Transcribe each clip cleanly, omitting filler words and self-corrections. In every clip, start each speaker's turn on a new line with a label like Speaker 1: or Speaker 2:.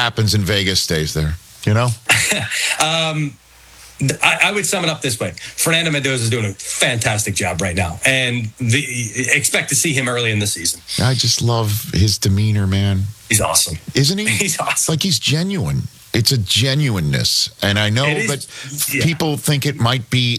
Speaker 1: happens in Vegas stays there, you know?
Speaker 2: I would sum it up this way. Fernando Mendoza is doing a fantastic job right now, and expect to see him early in the season.
Speaker 1: I just love his demeanor, man.
Speaker 2: He's awesome.
Speaker 1: Isn't he?
Speaker 2: He's awesome.
Speaker 1: Like, he's genuine. It's a genuineness. And I know that people think it might be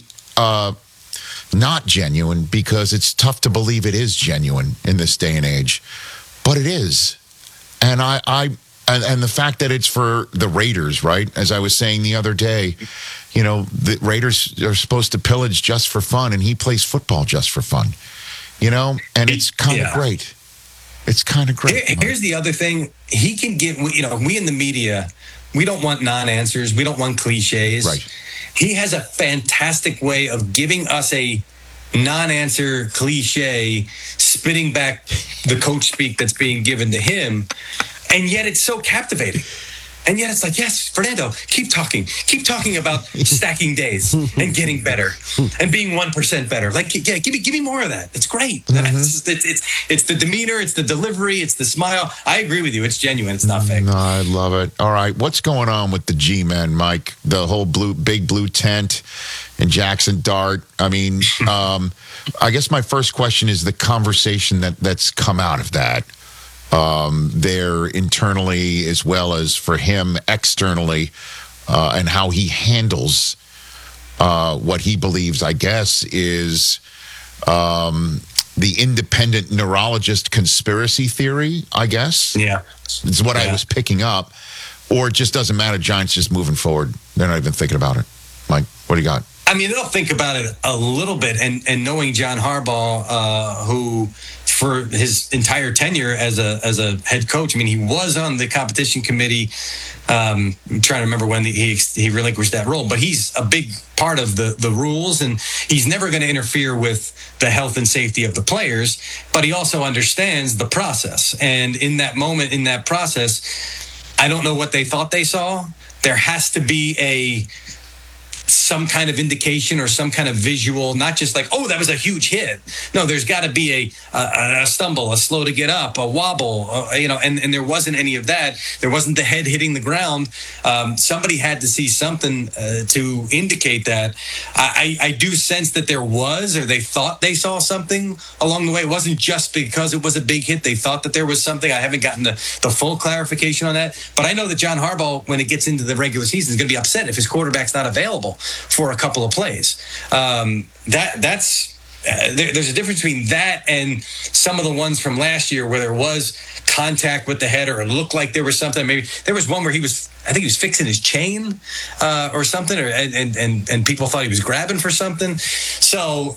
Speaker 1: not genuine because it's tough to believe it is genuine in this day and age. But it is. And and the fact that it's for the Raiders, right? As I was saying the other day, you know, the Raiders are supposed to pillage just for fun, and he plays football just for fun, you know? And it's kind of great. It's kind of great.
Speaker 2: Here's the other thing. He can get, you know, we in the media, we don't want non-answers. We don't want cliches.
Speaker 1: Right.
Speaker 2: He has a fantastic way of giving us a non-answer cliche, spitting back the coach speak that's being given to him. And yet it's so captivating. And yet it's like, yes, Fernando, keep talking about stacking days and getting better and being 1% better. Like, yeah, give me more of that. It's great. It's the demeanor, it's the delivery, it's the smile. I agree with you. It's genuine. It's not fake.
Speaker 1: No, I love it. All right, what's going on with the G-Men, Mike? The whole big blue tent and Jackson Dart. I mean, I guess my first question is the conversation that's come out of that. There internally as well as for him externally, and how he handles what he believes, I guess, is the independent neurologist conspiracy theory, I guess.
Speaker 2: Yeah.
Speaker 1: It's what I was picking up. Or it just doesn't matter. Giants just moving forward. They're not even thinking about it. Mike, what do you got?
Speaker 2: I mean, they'll think about it a little bit. And knowing John Harbaugh, who for his entire tenure as a head coach, I mean, he was on the competition committee. I'm trying to remember when he relinquished that role, but he's a big part of the rules, and he's never going to interfere with the health and safety of the players, but he also understands the process. And in that moment, in that process, I don't know what they thought they saw. There has to be some kind of indication or some kind of visual, not just like, oh, that was a huge hit. No, there's got to be a stumble, a slow to get up, a wobble, and there wasn't any of that. There wasn't the head hitting the ground. Somebody had to see something to indicate that. I do sense that there was, or they thought they saw something along the way. It wasn't just because it was a big hit. They thought that there was something. I haven't gotten the full clarification on that. But I know that John Harbaugh, when it gets into the regular season, is going to be upset if his quarterback's not available for a couple of plays. There's a difference between that and some of the ones from last year where there was contact with the head, or it looked like there was something. Maybe there was one where I think he was fixing his chain or something, and people thought he was grabbing for something. So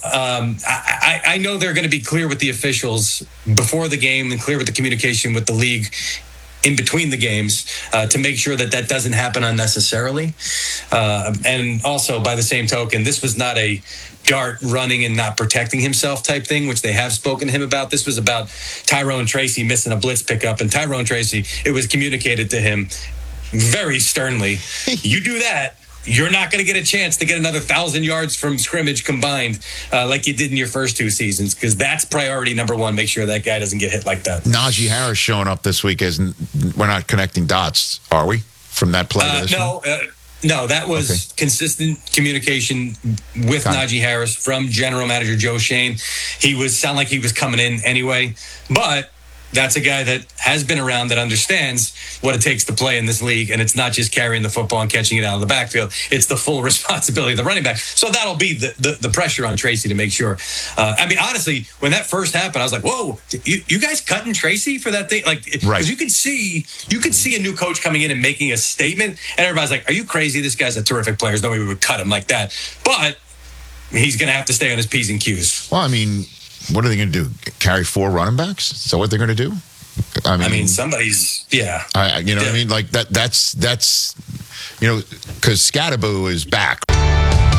Speaker 2: I know they're going to be clear with the officials before the game and clear with the communication with the league in between the games to make sure that doesn't happen unnecessarily. And also, by the same token, this was not a Dart running and not protecting himself type thing, which they have spoken to him about. This was about Tyrone Tracy missing a blitz pickup, and Tyrone Tracy, it was communicated to him very sternly, you do that, you're not going to get a chance to get another 1,000 yards from scrimmage combined like you did in your first two seasons, because that's priority number one. Make sure that guy doesn't get hit like that.
Speaker 1: Najee Harris showing up this week. We're not connecting dots, are we, from that play to this one?
Speaker 2: No, that was consistent communication with Najee Harris from general manager Joe Shane. He sounded like he was coming in anyway, but that's a guy that has been around, that understands what it takes to play in this league. And it's not just carrying the football and catching it out of the backfield. It's the full responsibility of the running back. So that'll be the pressure on Tracy to make sure. I mean, honestly, when that first happened, I was like, whoa, you guys cutting Tracy for that thing? Like, because you could see a new coach coming in and making a statement, and everybody's like, are you crazy? This guy's a terrific player. There's no way we would cut him like that. But he's going to have to stay on his P's and Q's.
Speaker 1: Well, I mean, what are they going to do? Carry 4 running backs? Is that what they're going to do?
Speaker 2: I mean, somebody's, yeah.
Speaker 1: What I mean? Like that's because Scatterbo is back.